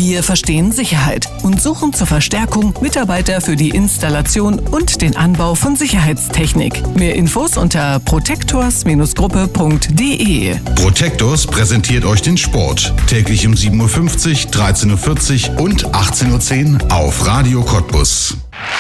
Wir verstehen Sicherheit und suchen zur Verstärkung Mitarbeiter für die Installation und den Anbau von Sicherheitstechnik. Mehr Infos unter protectors-gruppe.de. Protectors präsentiert euch den Sport. Täglich um 7.50 Uhr, 13.40 Uhr und 18.10 Uhr auf Radio Cottbus.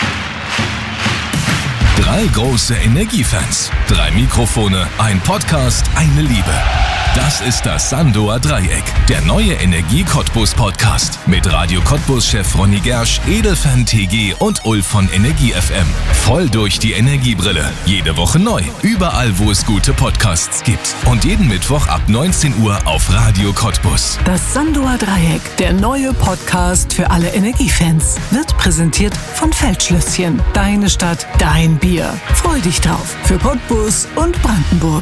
3 große Energiefans, 3 Mikrofone, ein Podcast, eine Liebe. Das ist das Sandoer Dreieck, der neue Energie-Cottbus-Podcast mit Radio Cottbus-Chef Ronny Gersch, Edelfan TG und Ulf von Energie FM. Voll durch die Energiebrille. Jede Woche neu. Überall, wo es gute Podcasts gibt. Und jeden Mittwoch ab 19 Uhr auf Radio Cottbus. Das Sandoer Dreieck, der neue Podcast für alle Energiefans, wird präsentiert von Feldschlösschen. Deine Stadt, dein Bier. Freu dich drauf. Für Cottbus und Brandenburg.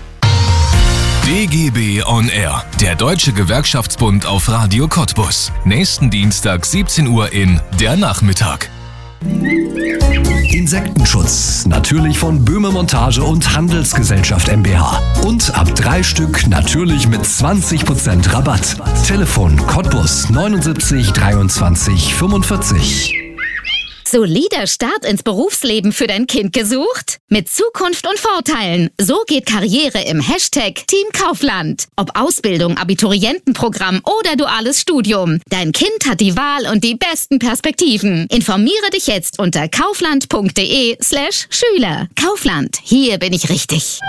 DGB On Air, der Deutsche Gewerkschaftsbund auf Radio Cottbus. Nächsten Dienstag 17 Uhr in Der Nachmittag. Insektenschutz, natürlich von Böhme Montage und Handelsgesellschaft MbH. Und ab 3 Stück natürlich mit 20% Rabatt. Telefon Cottbus 79 23 45. Solider Start ins Berufsleben für dein Kind gesucht? Mit Zukunft und Vorteilen. So geht Karriere im Hashtag Team Kaufland. Ob Ausbildung, Abiturientenprogramm oder duales Studium. Dein Kind hat die Wahl und die besten Perspektiven. Informiere dich jetzt unter kaufland.de/Schüler. Kaufland, hier bin ich richtig.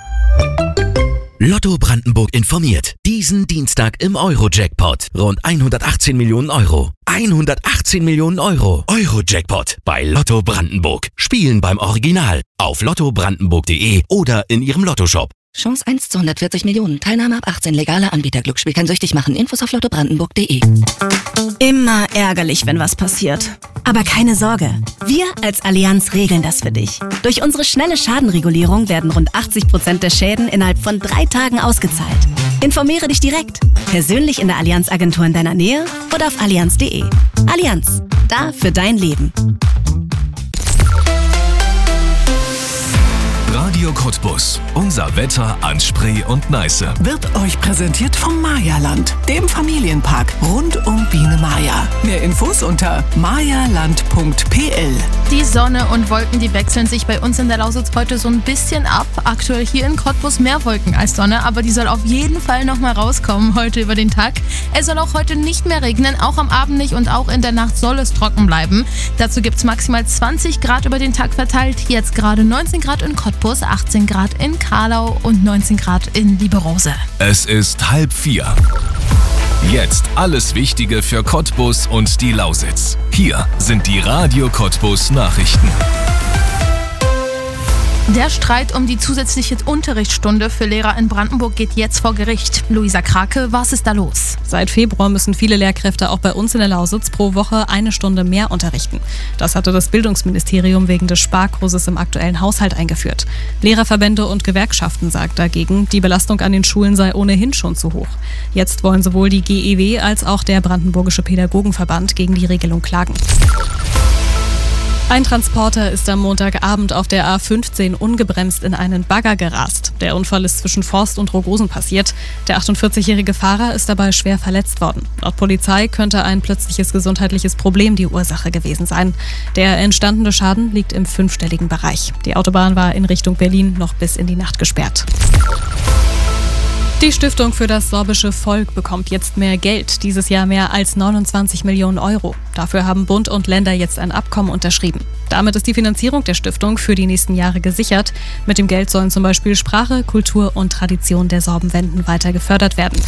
Lotto Brandenburg informiert. Diesen Dienstag im Euro-Jackpot. Rund 118 Millionen Euro. 118 Millionen Euro. Euro-Jackpot bei Lotto Brandenburg. Spielen beim Original. Auf lottobrandenburg.de oder in Ihrem Lottoshop. Chance 1 zu 140 Millionen. Teilnahme ab 18. Legaler Anbieter. Glücksspiel kann süchtig machen. Infos auf lottobrandenburg.de. Immer ärgerlich, wenn was passiert. Aber keine Sorge. Wir als Allianz regeln das für dich. Durch unsere schnelle Schadenregulierung werden rund 80% der Schäden innerhalb von 3 Tagen ausgezahlt. Informiere dich direkt. Persönlich in der Allianz-Agentur in deiner Nähe oder auf allianz.de. Allianz. Da für dein Leben. Radio Cottbus. Unser Wetter an Spree und Neiße. Wird euch präsentiert vom Mayaland, dem Familienpark rund um Biene Maya. Mehr Infos unter mayaland.pl. Die Sonne und Wolken, die wechseln sich bei uns in der Lausitz heute so ein bisschen ab. Aktuell hier in Cottbus mehr Wolken als Sonne, aber die soll auf jeden Fall nochmal rauskommen heute über den Tag. Es soll auch heute nicht mehr regnen, auch am Abend nicht und auch in der Nacht soll es trocken bleiben. Dazu gibt es maximal 20 Grad über den Tag verteilt. Jetzt gerade 19 Grad in Cottbus, 18 Grad in Karlau und 19 Grad in Lieberose. Es ist 3:30. Jetzt alles Wichtige für Cottbus und die Lausitz. Hier sind die Radio Cottbus Nachrichten. Der Streit um die zusätzliche Unterrichtsstunde für Lehrer in Brandenburg geht jetzt vor Gericht. Luisa Krake, was ist da los? Seit Februar müssen viele Lehrkräfte auch bei uns in der Lausitz pro Woche 1 Stunde mehr unterrichten. Das hatte das Bildungsministerium wegen des Sparkurses im aktuellen Haushalt eingeführt. Lehrerverbände und Gewerkschaften sagen dagegen, die Belastung an den Schulen sei ohnehin schon zu hoch. Jetzt wollen sowohl die GEW als auch der Brandenburgische Pädagogenverband gegen die Regelung klagen. Ein Transporter ist am Montagabend auf der A15 ungebremst in einen Bagger gerast. Der Unfall ist zwischen Forst und Rogosen passiert. Der 48-jährige Fahrer ist dabei schwer verletzt worden. Laut Polizei könnte ein plötzliches gesundheitliches Problem die Ursache gewesen sein. Der entstandene Schaden liegt im 5-stelligen Bereich. Die Autobahn war in Richtung Berlin noch bis in die Nacht gesperrt. Die Stiftung für das sorbische Volk bekommt jetzt mehr Geld, dieses Jahr mehr als 29 Millionen Euro. Dafür haben Bund und Länder jetzt ein Abkommen unterschrieben. Damit ist die Finanzierung der Stiftung für die nächsten Jahre gesichert. Mit dem Geld sollen zum Beispiel Sprache, Kultur und Tradition der Sorbenwenden weiter gefördert werden.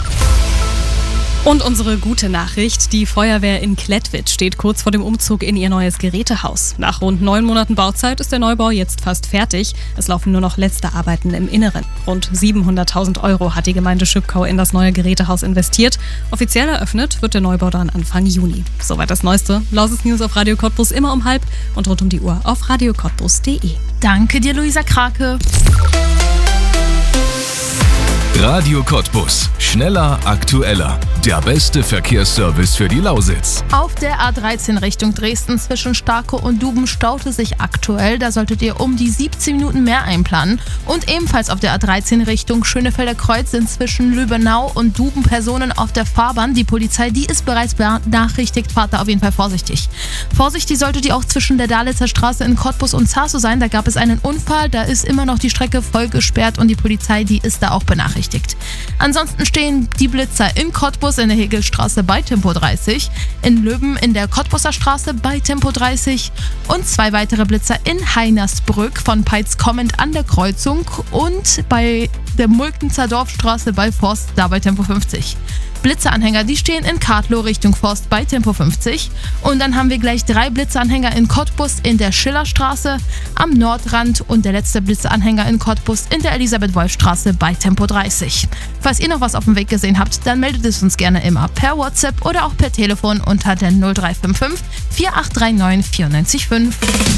Und unsere gute Nachricht, die Feuerwehr in Klettwitz steht kurz vor dem Umzug in ihr neues Gerätehaus. Nach rund 9 Monaten Bauzeit ist der Neubau jetzt fast fertig. Es laufen nur noch letzte Arbeiten im Inneren. Rund 700.000 Euro hat die Gemeinde Schüppkau in das neue Gerätehaus investiert. Offiziell eröffnet wird der Neubau dann Anfang Juni. Soweit das Neueste. Lausitz News auf Radio Cottbus immer um 12:30 und rund um die Uhr auf radiocottbus.de. Danke dir, Luisa Krake. Radio Cottbus. Schneller, aktueller. der beste Verkehrsservice für die Lausitz. Auf der A13 Richtung Dresden zwischen Starkow und Duben staute sich aktuell. Da solltet ihr um die 17 Minuten mehr einplanen. Und ebenfalls auf der A13 Richtung Schönefelder Kreuz sind zwischen Lübbenau und Duben Personen auf der Fahrbahn. Die Polizei, die ist bereits benachrichtigt. Fahrt da auf jeden Fall vorsichtig. Vorsichtig solltet ihr auch zwischen der Dalitzer Straße in Cottbus und Zarsow sein. Da gab es einen Unfall. Da ist immer noch die Strecke voll gesperrt und die Polizei, die ist da auch benachrichtigt. Ansonsten stehen die Blitzer in Cottbus in der Hegelstraße bei Tempo 30, in Löben in der Cottbuser Straße bei Tempo 30 und 2 weitere Blitzer in Heinersbrück von Peitz kommend an der Kreuzung und bei der Mulkenzer Dorfstraße bei Forst da bei Tempo 50. Blitzeranhänger, die stehen in Kartlow Richtung Forst bei Tempo 50. Und dann haben wir gleich 3 Blitzeranhänger in Cottbus in der Schillerstraße am Nordrand und der letzte Blitzeranhänger in Cottbus in der Elisabeth-Wolf-Straße bei Tempo 30. Falls ihr noch was auf dem Weg gesehen habt, dann meldet es uns gerne immer per WhatsApp oder auch per Telefon unter der 0355 4839 945.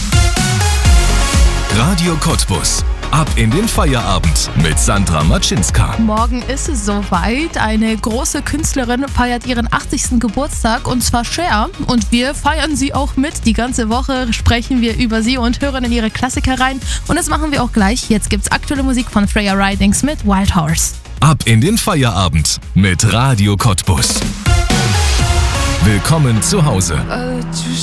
Radio Cottbus. Ab in den Feierabend mit Sandra Matschinska. Morgen ist es soweit. Eine große Künstlerin feiert ihren 80. Geburtstag und zwar Cher. Und wir feiern sie auch mit. Die ganze Woche sprechen wir über sie und hören in ihre Klassiker rein. Und das machen wir auch gleich. Jetzt gibt's aktuelle Musik von Freya Ridings mit Wild Horse. Ab in den Feierabend mit Radio Cottbus. Willkommen zu Hause.